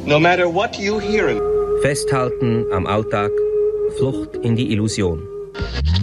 No matter what you hear. Festhalten am Alltag, Flucht in die Illusion.